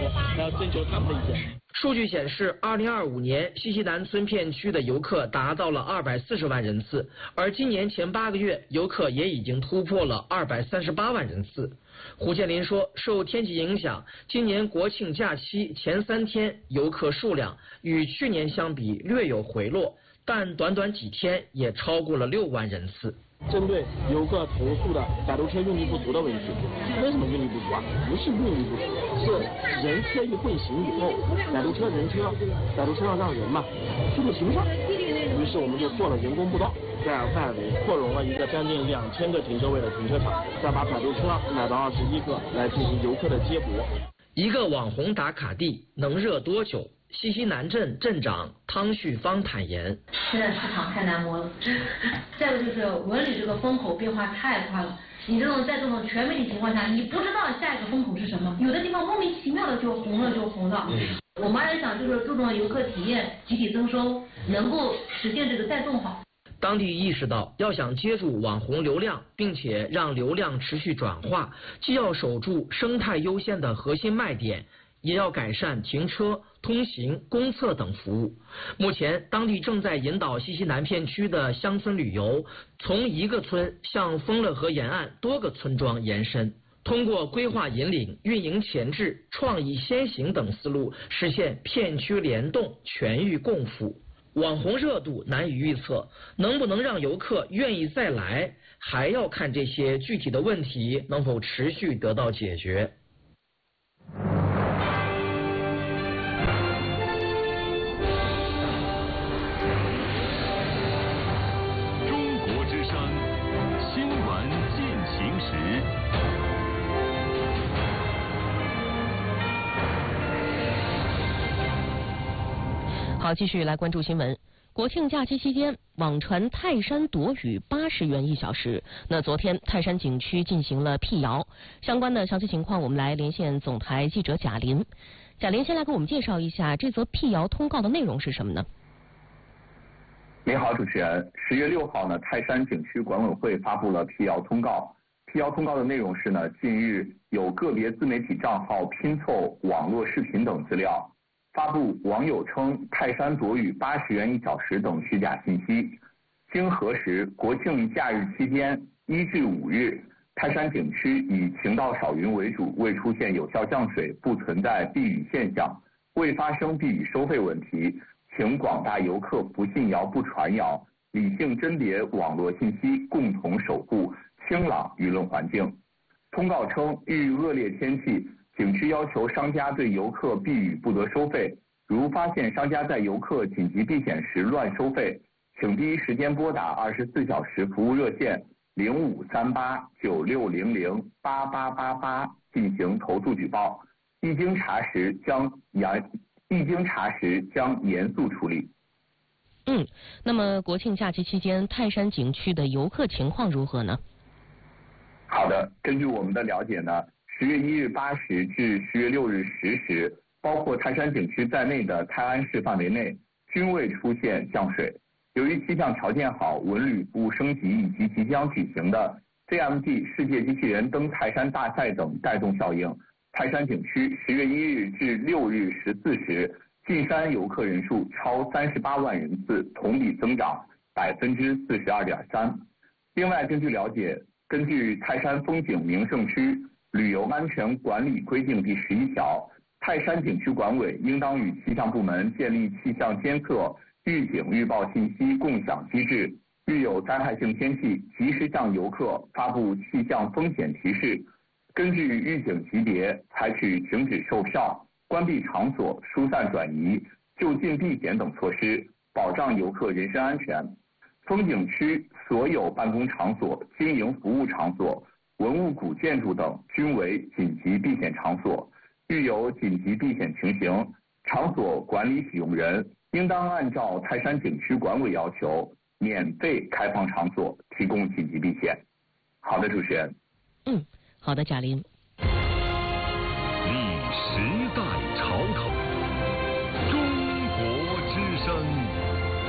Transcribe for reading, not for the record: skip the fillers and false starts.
然后征求他们的意见。 数据显示，2025年西溪南村片区的游客达到了240万人次，而今年前8个月，游客也已经突破了238万人次。胡建林说，受天气影响，今年国庆假期前3天游客数量与去年相比略有回落，但短短几天也超过了6万人次。 针对游客投诉的摆渡车用力不足的问题，为什么用力不足啊？不是用力不足，是人车一混行以后，摆渡车人车，摆渡车上让人嘛，速度提不上，于是我们就做了人工步道，在外围扩容了一个将近2000个停车位的停车场，再把摆渡车买到21个来进行游客的接驳。 一个网红打卡地能热多久？西溪南镇镇长汤旭芳坦言， 现在市场太难摸了，再有就是文旅这个风口变化太快了，你在这种全媒体情况下，你不知道下一个风口是什么，有的地方莫名其妙的就红了。我们还是想就是注重游客体验，集体增收，能够实现这个再动好。 当地意识到，要想接住网红流量，并且让流量持续转化，既要守住生态优先的核心卖点，也要改善停车、通行、公厕等服务。目前，当地正在引导西溪南片区的乡村旅游，从一个村向丰乐河沿岸多个村庄延伸，通过规划引领、运营前置、创意先行等思路，实现片区联动、全域共辅。网红热度难以预测，能不能让游客愿意再来，还要看这些具体的问题能否持续得到解决。 好，继续来关注新闻。国庆假期期间，网传泰山躲雨80元1小时。那昨天泰山景区进行了辟谣，相关的详细情况，我们来连线总台记者贾林。贾林先来给我们介绍一下这则辟谣通告的内容是什么呢？ 您好，主持人。10月6号呢，泰山景区管委会发布了辟谣通告。辟谣通告的内容是呢，近日有个别自媒体账号拼凑网络视频等资料，发布网友称泰山躲雨80元1小时等虚假信息。经核实，国庆假日期间1至5日，泰山景区以晴到少云为主，未出现有效降水，不存在避雨现象，未发生避雨收费问题，请广大游客不信谣不传谣，理性甄别网络信息，共同守护清朗舆论环境。通告称，遇恶劣天气，景区要求商家对游客避雨不得收费，如发现商家在游客紧急避险时乱收费，请第一时间拨打24小时服务热线053896008888进行投诉举报，一经查实将严肃处理。 那么国庆假期期间，泰山景区的游客情况如何呢？ 好的，根据我们的了解呢，10月1日8时至10月6日10时，包括泰山景区在内的泰安市范围内均未出现降水。由于气象条件好，文旅服务升级以及即将举行的 CMD 世界机器人登泰山大赛等带动效应，泰山景区10月1日至6日14时进山游客人数超38万人次，同比增长42.3%。另外，根据了解，根据泰山风景名胜区旅游安全管理规定第11条，泰山景区管委应当与气象部门建立气象监测、预警预报信息共享机制，遇有灾害性天气，及时向游客发布气象风险提示，根据预警级别采取停止售票、关闭场所、疏散转移、就近避险等措施，保障游客人身安全。风景区所有办公场所、经营服务场所、文物古建筑等均为紧急避险场所，遇有紧急避险情形，场所管理使用人应当按照泰山景区管委要求，免费开放场所，提供紧急避险。好的，主持人。 好的，贾林。